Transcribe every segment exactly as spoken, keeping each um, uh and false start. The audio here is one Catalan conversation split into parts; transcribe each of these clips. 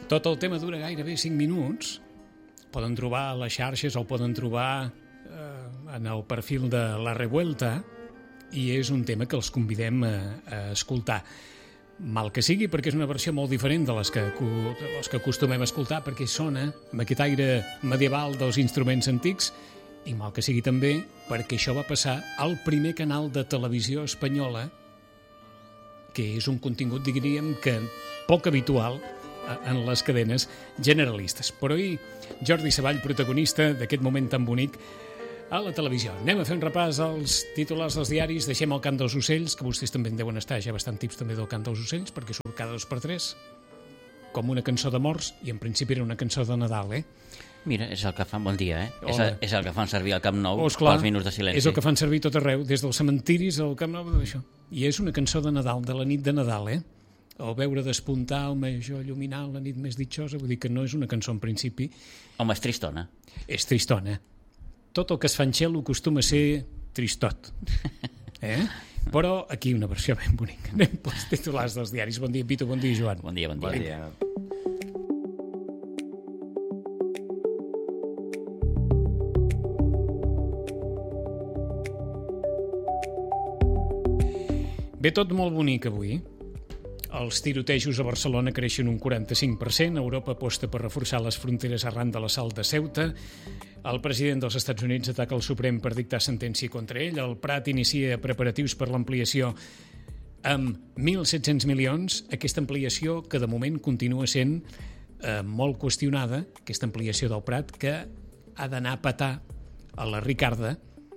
Tot el tema dura gairebé cinc minuts. Poden trobar a les xarxes o poden trobar eh, en el perfil de La Revuelta, i és un tema que els convidem a, a escoltar. Mal que sigui, perquè és una versió molt diferent de les que, de les que acostumem a escoltar, perquè sona amb aquest aire medieval dels instruments antics, i mal que sigui també perquè això va passar al primer canal de televisió espanyola, que és un contingut, diríem, que poc habitual en les cadenes generalistes. Però ahir, Jordi Savall, protagonista d'aquest moment tan bonic a la televisió. Anem a fer un repàs als titulars dels diaris. Deixem el cant dels ocells, que vostès també en deuen estar ja bastant tips també del cant dels ocells, perquè surt cada dos per tres, com una cançó de morts, i en principi era una cançó de Nadal, eh? Mira, és el que fan, bon dia, eh? Oh. És, el, és el que fan servir al Camp Nou oh, esclar, pels minuts de silenci. És el que fan servir tot arreu, des dels cementiris al Camp Nou, d'això. I és una cançó de Nadal, de la nit de Nadal, eh? O veure despuntar el major lluminar la nit més ditxosa, vull dir que no és una cançó en principi. Home, és tristona. És tristona. Tot el que es fa en xelo acostuma a ser tristot. Eh? Però aquí una versió ben bonica. Anem pels titulars dels diaris. Bon dia, Vito, bon dia, Joan. Bon dia, bon dia. Bon dia. Ve tot molt bonic avui. Els tirotejos a Barcelona creixen un quaranta-cinc per cent, Europa aposta per reforçar les fronteres arran de l'assalt de Ceuta, el president dels Estats Units ataca el Suprem per dictar sentència contra ell, el Prat inicia preparatius per l'ampliació amb mil set-cents milions, aquesta ampliació que de moment continua sent eh, molt qüestionada, aquesta ampliació del Prat, que ha d'anar a petar a la Ricarda,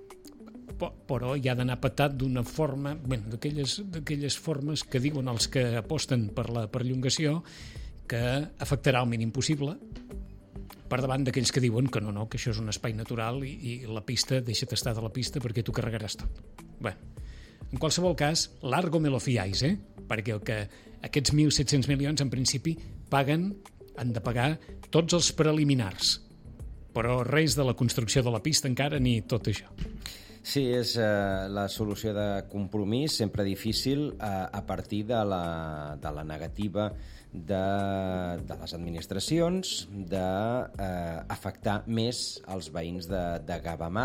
però hi ha d'anar petat d'una forma, bé, d'aquelles d'aquelles formes que diuen els que aposten per la perllongació, que afectarà el mínim possible, per davant d'aquells que diuen que no, no, que això és un espai natural i, i la pista, deixa't estar de la pista perquè tu carregaràs tot. Bé, en qualsevol cas, largo me lo fiáis, eh? Perquè el que aquests mil set-cents milions en principi paguen, han de pagar tots els preliminars, però res de la construcció de la pista encara ni tot això. Sí, és eh, la solució de compromís, sempre difícil, eh, a partir de la, de la negativa de, de les administracions d'afectar eh, més els veïns de, de Gavamar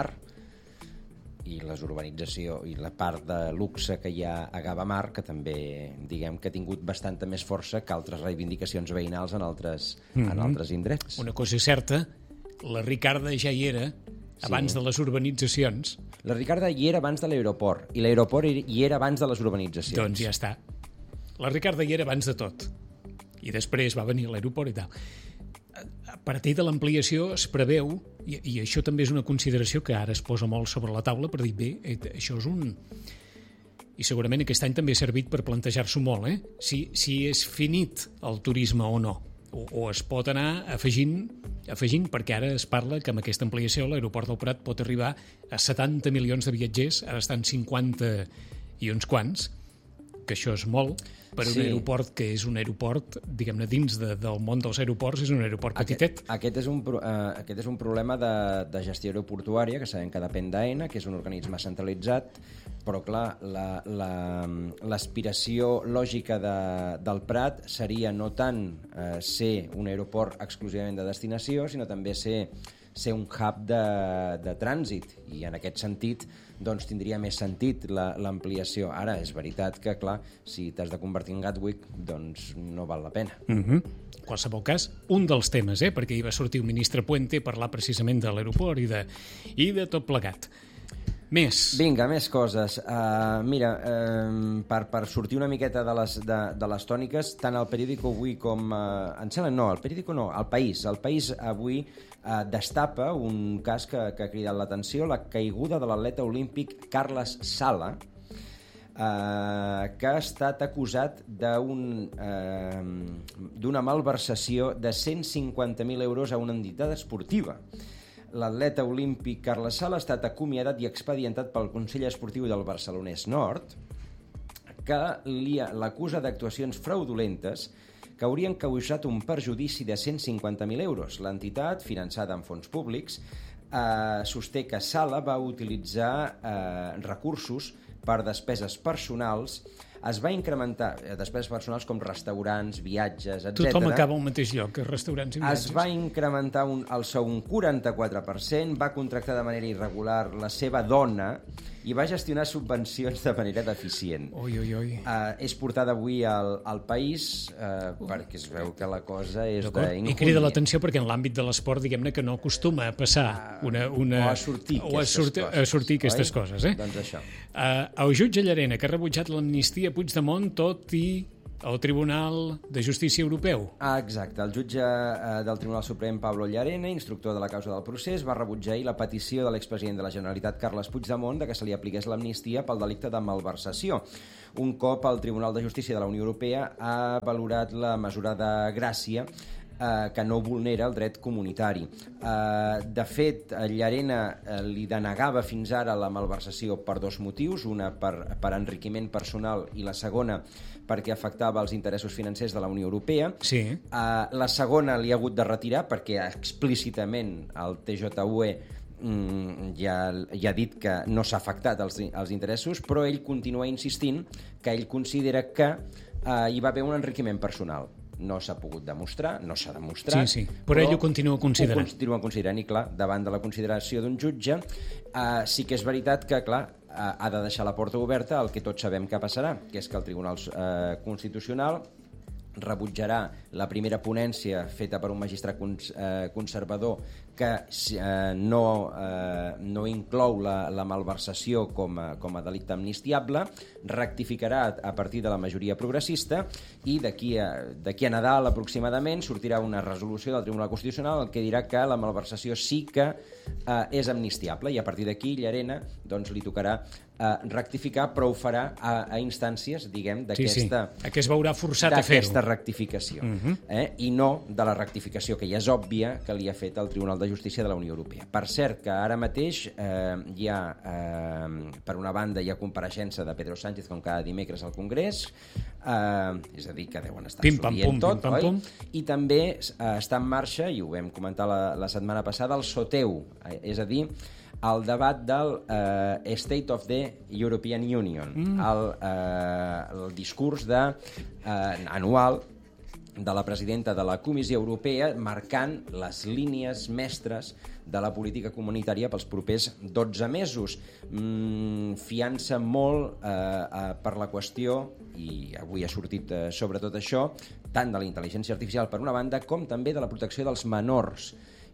i les urbanització i la part de luxe que hi ha a Gavamar, que també diguem que ha tingut bastanta més força que altres reivindicacions veïnals en altres, mm-hmm. en altres indrets. Una cosa és certa, la Ricarda ja hi era abans sí. de les urbanitzacions. La Ricarda hi era abans de l'aeroport, i l'aeroport hi era abans de les urbanitzacions. Doncs ja està. La Ricarda hi era abans de tot. I després va venir l'aeroport i tal. A partir de l'ampliació es preveu, i, i això també és una consideració que ara es posa molt sobre la taula, per dir, bé, això és un... I segurament aquest any també ha servit per plantejar-s'ho molt, eh? Si, si és finit el turisme o no. O, o es pot anar afegint, afegint, perquè ara es parla que amb aquesta ampliació l'aeroport del Prat pot arribar a setanta milions de viatgers, ara estan cinquanta i uns quants, que això és molt, per un sí. aeroport que és un aeroport, diguem-ne, dins de, del món dels aeroports, és un aeroport petitet. Aquest, aquest, és, un, uh, aquest és un problema de, de gestió aeroportuària, que sabem que depèn d'AENA, que és un organisme centralitzat, però clar, l'aspiració la, lògica de, del Prat seria no tant eh, ser un aeroport exclusivament de destinació, sinó també ser, ser un hub de, de trànsit, i en aquest sentit doncs, tindria més sentit l'ampliació. Ara, és veritat que, clar, si t'has de convertir en Gatwick, doncs no val la pena. Mm-hmm. En qualsevol cas, un dels temes, eh, perquè hi va sortir un ministre Puente a parlar precisament de l'aeroport i de, i de tot plegat. Més. Vinga, més coses. Uh, mira, uh, per, per sortir una miqueta de les, de, de les tòniques, tant el periòdico avui com... Uh, em sembla, no, el periòdico no, el País. El País avui uh, destapa un cas que, que ha cridat l'atenció, la caiguda de l'atleta olímpic Carles Sala, uh, que ha estat acusat d'un, uh, d'una malversació de cent cinquanta mil euros a una entitat esportiva. L'atleta olímpic Carles Sala ha estat acomiadat i expedientat pel Consell Esportiu del Barcelonès Nord, que l'acusa d'actuacions fraudulentes que haurien causat un perjudici de cent cinquanta mil euros. L'entitat, finançada amb fons públics, eh, sosté que Sala va utilitzar eh, recursos per despeses personals es va incrementar despeses personals com restaurants, viatges, etcètera. Tothom acaba al mateix lloc, restaurants i viatges. Es va incrementar un, el sou un quaranta-quatre per cent, va contractar de manera irregular la seva dona i va gestionar subvencions de manera deficient. Ui, ui, ui. Uh, és portada avui al, al país uh, perquè es veu que la cosa és d'incúnia. I crida l'atenció perquè en l'àmbit de l'esport, diguem-ne que no acostuma a passar una... una... O a sortir o a aquestes sortir, coses. A sortir aquestes oi? coses, eh? Doncs això. Uh, el jutge Llarena, que ha rebutjat l'amnistia a Puigdemont, tot i el Tribunal de Justícia Europeu. Ah, exacte. El jutge eh, del Tribunal Suprem, Pablo Llarena, instructor de la causa del procés, va rebutjar ahir la petició de l'expresident de la Generalitat, Carles Puigdemont, de que se li apliqués l'amnistia pel delicte de malversació. Un cop el Tribunal de Justícia de la Unió Europea ha valorat la mesura de gràcia eh, que no vulnera el dret comunitari. Eh, de fet, Llarena eh, li denegava fins ara la malversació per dos motius, una per, per enriquiment personal i la segona perquè afectava els interessos financers de la Unió Europea. Sí. Uh, la segona li ha hagut de retirar perquè explícitament el T J U E mm, ja, ja ha dit que no s'ha afectat els, els interessos, però ell continua insistint que ell considera que uh, hi va haver un enriquiment personal. No s'ha pogut demostrar, no s'ha demostrat... Sí, sí, però, però ell ho continua considerant. Ho continua considerant, i clar, davant de la consideració d'un jutge, uh, sí que és veritat que, clar, ha de deixar la porta oberta al que tots sabem que passarà, que és que el Tribunal eh, Constitucional rebutjarà la primera ponència feta per un magistrat cons, eh, conservador que eh, no, eh, no inclou la, la malversació com a, com a delicte amnistiable, rectificarà a partir de la majoria progressista i d'aquí a, d'aquí a Nadal aproximadament sortirà una resolució del Tribunal Constitucional que dirà que la malversació sí que eh, és amnistiable i a partir d'aquí Llarena doncs, li tocarà eh, rectificar, però ho farà a, a instàncies, diguem, d'aquesta... Sí, sí, que es veurà forçat a fer-ho. D'aquesta rectificació, uh -huh. eh? i no de la rectificació que ja és òbvia que li ha fet el Tribunal de Justícia de la Unió Europea. Per cert, que ara mateix eh, hi ha, eh, per una banda, hi ha compareixença de Pedro Sánchez com cada dimecres al Congrés, eh, és a dir, que deuen estar pim, pam, pum, tot, pim, pam, oi? Pum. I també eh, està en marxa, i ho vam comentar la, la setmana passada, el SOTEU, eh, és a dir, el debat del eh, State of the European Union, mm. el, eh, el discurs de, eh, anual de la presidenta de la Comissió Europea marcant les línies mestres de la política comunitària pels propers dotze mesos, mm, fiant-se molt eh, eh, per la qüestió, i avui ha sortit eh, sobre tot això, tant de la intel·ligència artificial per una banda com també de la protecció dels menors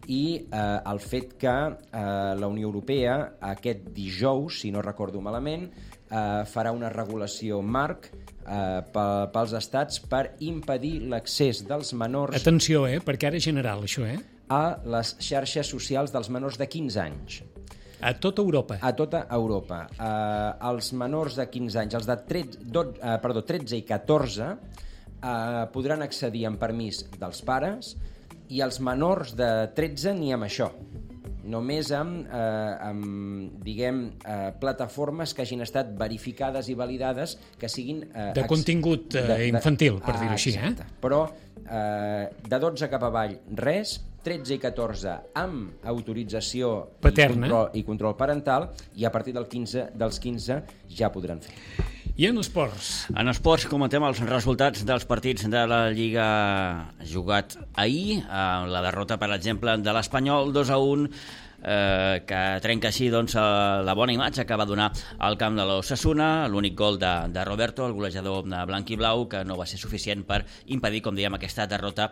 i eh, el fet que eh, la Unió Europea aquest dijous, si no recordo malament, eh, farà una regulació marc eh, pels estats per impedir l'accés dels menors... Atenció, eh, perquè ara és general, això, eh? A les xarxes socials dels menors de quinze anys. A tota Europa. A tota Europa. Eh, els menors de quinze anys, els de tretze, dotze, eh, perdó, tretze i catorze, eh, podran accedir amb permís dels pares, i els menors de tretze ni amb això, només amb, eh, amb diguem, eh, plataformes que hagin estat verificades i validades que siguin... Eh, de contingut eh, de, de, infantil, per ah, dir-ho així. Exacte. Eh? Però eh, de dotze cap avall, res, tretze i catorze amb autorització paterna i control, i control parental, i a partir del quinze, dels quinze ja podran fer. I en esports? En esports comentem els resultats dels partits de la Lliga jugat ahir, la derrota, per exemple, de l'Espanyol dos a un, eh, que trenca així doncs, la bona imatge que va donar al camp de l'Osasuna, l'únic gol de, de Roberto, el golejador blanc i blau, que no va ser suficient per impedir, com dèiem, aquesta derrota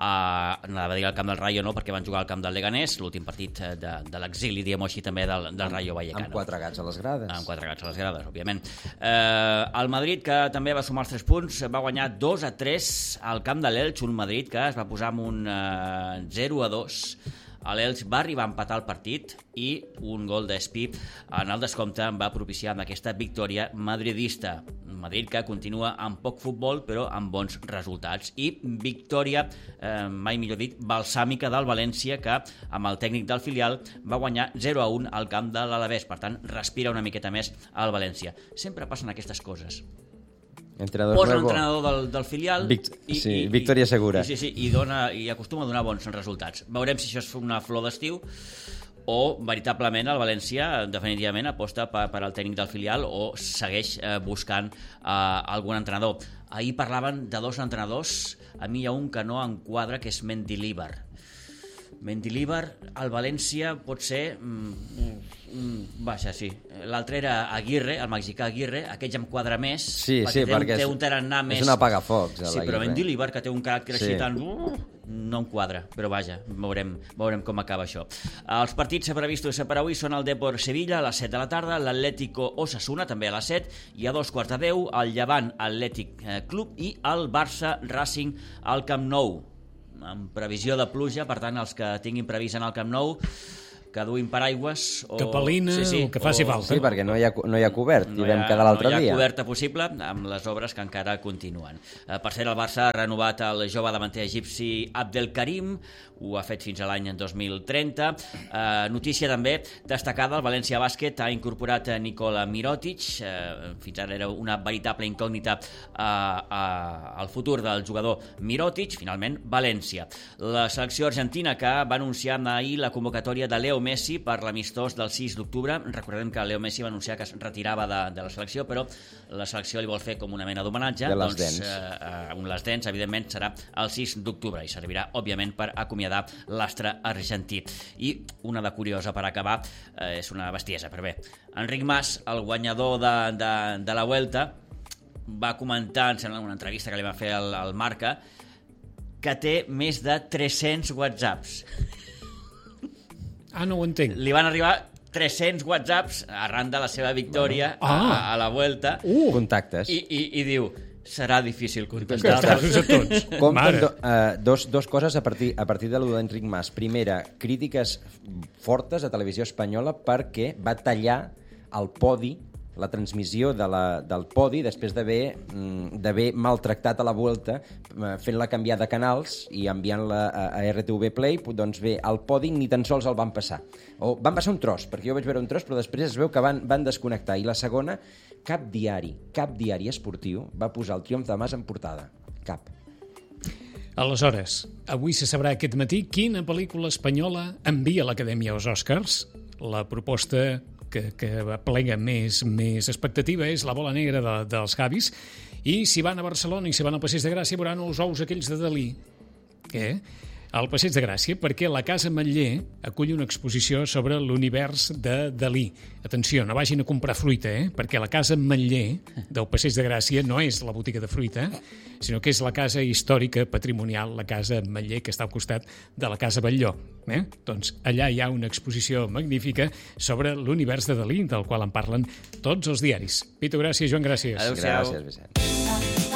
a, anava a dir al camp del Rayo, no, perquè van jugar al camp del Leganés, l'últim partit de, de l'exili, diguem-ho així, també del, del Rayo Vallecano. Amb quatre gats a les grades. Amb quatre gats a les grades, òbviament. Eh, el Madrid, que també va sumar els tres punts, va guanyar dos a tres al camp de l'Elx, un Madrid que es va posar amb un eh, zero a dos. L'Elx va arribar a empatar el partit i un gol d'Espí en el descompte va propiciar amb aquesta victòria madridista. Madrid que continua amb poc futbol però amb bons resultats. I victòria, eh, mai millor dit, balsàmica del València, que amb el tècnic del filial va guanyar zero a un al camp de l'Alavés. Per tant, respira una miqueta més al València. Sempre passen aquestes coses. Entrenador posa nuevo. l'entrenador del, del filial Vict i, sí, i, victòria segura. I, sí, sí, i, dona, i acostuma a donar bons resultats. Veurem si això és una flor d'estiu o veritablement el València definitivament aposta per, per al tècnic del filial o segueix eh, buscant eh, algun entrenador. Ahir parlaven de dos entrenadors, a mi hi ha un que no enquadra, que és Mendilibar. Mendilibar, al València pot ser... Mm, mm, vaja, sí. L'altre era Aguirre, el mexicà Aguirre, aquest ja em quadra més, sí, perquè sí, té, perquè un, té és, un tarannà més... És un apagafocs, sí, però Mendilibar, que té un caràcter sí. així tan... Uh, no em quadra, però vaja, veurem, veurem com acaba això. Els partits previstos per avui són el Depor Sevilla a les set de la tarda, l'Atlético Osasuna també a les set, i a dos quarts de deu el Llevant Atlètic Club i el Barça Racing al Camp Nou, amb previsió de pluja, per tant els que tinguin previst en el Camp Nou que duin paraigües o... Capelina, sí, sí, o que faci o... falta. Sí, perquè no hi ha, no hi ha cobert, no hi vam quedar l'altre dia. No hi ha coberta possible amb les obres que encara continuen. Eh, per cert, el Barça ha renovat el jove davanter egipci Abdelkarim, ho ha fet fins a l'any dos mil trenta. Eh, notícia també destacada, el València Bàsquet ha incorporat Nikola Mirotic, eh, fins ara era una veritable incògnita eh, eh, al futur del jugador Mirotic, finalment València. La selecció argentina, que va anunciar ahir la convocatòria de Leo Messi per l'amistós del sis d'octubre. Recordem que Leo Messi va anunciar que es retirava de, de la selecció, però la selecció li vol fer com una mena d'homenatge. De les doncs, dents. Eh, eh, un les dents, evidentment, serà el sis d'octubre i servirà, òbviament, per acomiadar l'astre argentí. I una de curiosa per acabar, eh, és una bestiesa, però bé. Enric Mas, el guanyador de, de, de la Vuelta, va comentar, em sembla, en una entrevista que li va fer al, al Marca, que té més de tres-cents whatsapps. Ah, no ho entenc. Li van arribar tres-cents whatsapps arran de la seva victòria bueno. ah. a, a la Vuelta. Uh. Contactes. I, i, i diu, serà difícil contestar-los a tots. Compten do, uh, dos, dos coses a partir, a partir de l'U d'Enric Mas. Primera, crítiques fortes a Televisió Espanyola perquè va tallar el podi, la transmissió de la, del podi després d'haver d'haver maltractat a la Vuelta, fent-la canviar de canals i enviant-la a, a R T V Play. Doncs bé, el podi ni tan sols el van passar. O van passar un tros, perquè jo vaig veure un tros, però després es veu que van, van desconnectar. I la segona, cap diari, cap diari esportiu va posar el triomf de Mas en portada. Cap. Aleshores, avui se sabrà aquest matí quina pel·lícula espanyola envia l'Acadèmia als Oscars. La proposta que, que plega més, més expectativa és La bola negra de, dels Javis, i si van a Barcelona i si van al Passeig de Gràcia veuran els ous aquells de Dalí. Què? Al Passeig de Gràcia, perquè la Casa Ametller acull una exposició sobre l'univers de Dalí. Atenció, no vagin a comprar fruita, eh? Perquè la Casa Ametller del Passeig de Gràcia no és la botiga de fruita, sinó que és la casa històrica patrimonial, la Casa Ametller, que està al costat de la Casa Batlló. Eh? Doncs allà hi ha una exposició magnífica sobre l'univers de Dalí, del qual en parlen tots els diaris. Pitu, gràcies, Joan, gràcies. Adéu-siau. Gràcies, Vicent.